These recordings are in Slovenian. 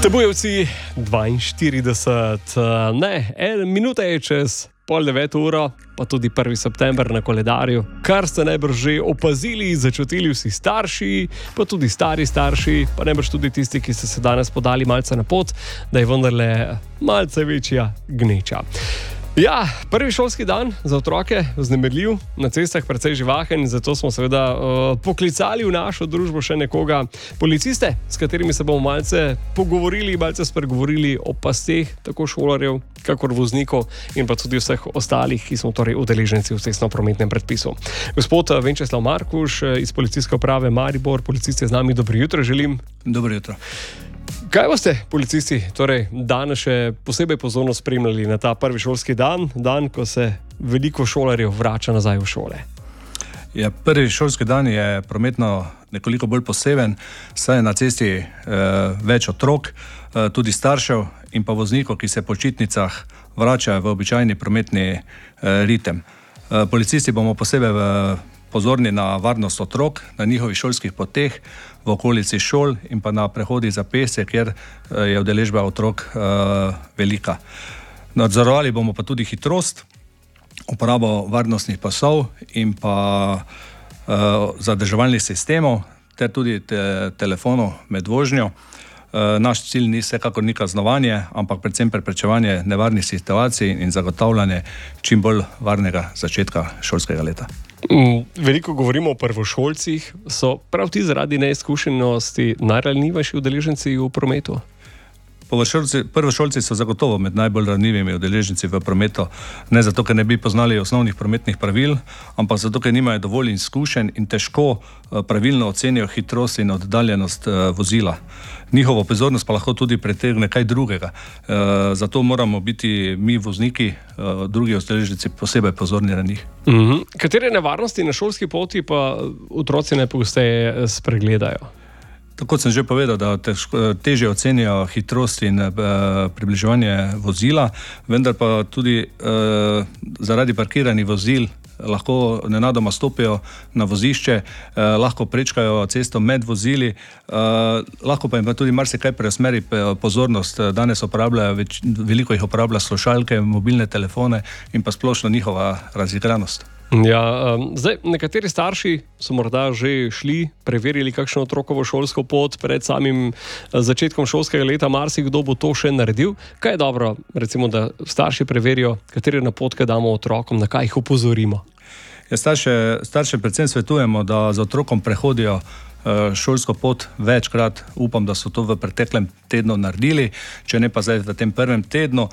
Tebujevci 42, ne, minuta je čez 8:30, pa tudi 1. september na koledarju. Kar ste najbrž že opazili, začutili vsi starši, pa tudi stari starši, pa najbrž tudi tisti, ki ste se danes podali malce na pot, da je vendarle malce večja gneča. Ja, prvi šolski dan za otroke, vznemirljiv, na cestah precej živahen, zato smo seveda poklicali v našo družbo še nekoga, policiste, s katerimi se bomo malce pogovorili, malce spregovorili o pasteh, tako šolarjev, kakor voznikov in pa tudi vseh ostalih, ki smo torej udeleženci v cestno-prometnem predpisu. Gospod Venčeslav Markuš iz Policijske uprave Maribor, policist je z nami, dobro jutro želim. Dobro jutro. Kaj boste, policisti, torej danes še posebej pozorno spremljali na ta prvi šolski dan, ko se veliko šolarjev vrača nazaj v šole? Ja, prvi šolski dan je prometno nekoliko bolj poseben, saj je na cesti več otrok, tudi staršev in pa voznikov, ki se po počitnicah vračajo v običajni prometni ritem. Policisti bomo posebej pozorni na varnost otrok, na njihovih šolskih poteh, v okolici šol in pa na prehodih za pešce, kjer je udeležba otrok velika. Nadzorovali bomo pa tudi hitrost, uporabo varnostnih pasov in pa zadrževalnih sistemov ter tudi telefonov med vožnjo. Naš cilj ni vsekakor ni kaznovanje, ampak predvsem preprečevanje nevarnih situacij in zagotavljanje čim bolj varnega začetka šolskega leta. Veliko govorimo o prvošolcih, so prav ti zaradi neizkušenosti najranljivejši udeleženci v prometu? Prvošolci so zagotovo med najbolj ranljivimi udeleženci v prometu, ne zato, ker ne bi poznali osnovnih prometnih pravil, ampak zato, ker nimajo dovolj izkušenj in težko pravilno ocenijo hitrost in oddaljenost vozila. Njihovo pozornost pa lahko tudi pritegne kaj drugega. Zato moramo biti mi vozniki, drugi udeleženci posebej pozorni na njih. Katere nevarnosti na šolski poti pa otroci najpogosteje spregledajo? Tako sem že povedal, da težje ocenijo hitrost in približevanje vozila, vendar pa tudi zaradi parkiranih vozil lahko nenadoma stopijo na vozišče, lahko prečkajo cesto med vozili, lahko pa jim tudi marsikaj preusmeri pozornost. Danes veliko jih uporablja slušalke, mobilne telefone in pa splošno njihova razigranost. Ja, zdaj, nekateri starši so morda že šli, preverili kakšno otrokovo šolsko pot pred samim začetkom šolskega leta, marsikdo bo to še naredil. Kaj je dobro, recimo, da starši preverijo, katere napotke damo otrokom, na kaj jih opozorimo? Ja, starše predvsem svetujemo, da z otrokom prehodijo šolsko pot večkrat. Upam, da so to v preteklem tednu naredili, če ne pa zdaj v tem prvem tednu,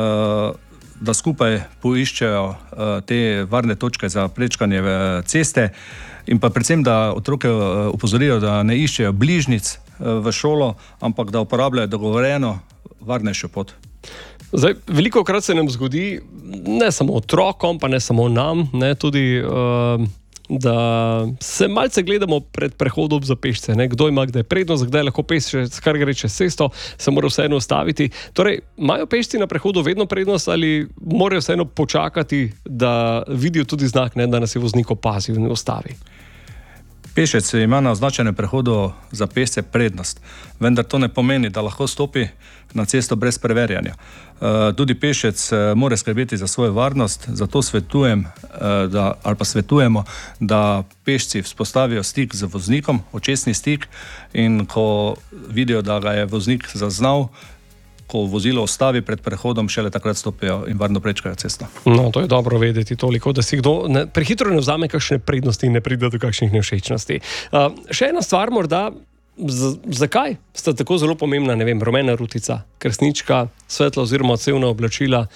da skupaj poiščejo te varne točke za prečkanje ceste in pa predvsem, da otroke opozorijo, da ne iščejo bližnjic v šolo, ampak da uporabljajo dogovorjeno varnejšo pot. Zdaj, veliko krat se nam zgodi, ne samo otrokom, pa ne samo nam, ne, tudi da se malce gledamo pred prehodom za pešce, ne? Kdo ima kdaj prednost, kdaj lahko pešec kar gre čez cesto, se mora vseeno ustaviti. Torej, imajo pešci na prehodu vedno prednost ali morajo vseeno počakati, da vidijo tudi znak, ne, da nas je voznik opazil in ustavi? Pešec ima na označenem prehodu za pešce prednost, vendar to ne pomeni, da lahko stopi na cesto brez preverjanja. Tudi pešec mora skrbeti za svojo varnost, zato svetujemo, da pešci vzpostavijo stik z voznikom, očesni stik, in ko vidijo, da ga je voznik zaznal, ko vozilo ustavi pred prehodom, šele takrat stopijo in varno prečkajo cesto. No, to je dobro vedeti toliko, da si kdo prehitro ne vzame kakšne prednosti in ne pride do kakšnih nevšečnosti. Še ena stvar morda, zakaj sta tako zelo pomembna, ne vem, rumena rutica, krsnička, svetla oziroma odsevna oblačila,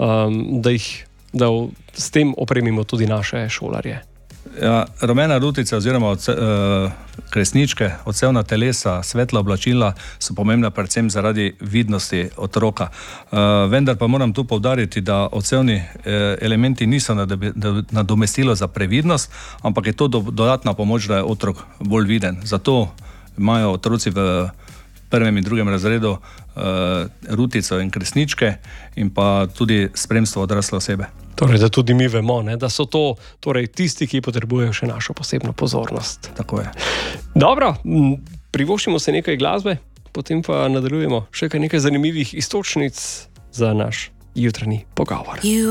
da s tem opremimo tudi naše šolarje? Ja, rumena rutica oziroma kresničke, odsevna telesa, svetla oblačila so pomembna predvsem zaradi vidnosti otroka. Vendar pa moram tu poudariti, da odsevni elementi niso nadomestilo za previdnost, ampak je to dodatna pomoč, da je otrok bolj viden. Zato imajo otroci v prvem in drugem razredu rutico in kresničke in pa tudi spremstvo odrasle osebe. Torej, da tudi mi vemo, ne, da so to torej tisti, ki potrebujejo še našo posebno pozornost. Tako je. Dobro, privoščimo se nekaj glasbe, potem pa nadaljujemo še nekaj zanimivih istočnic za naš jutranji pogovor.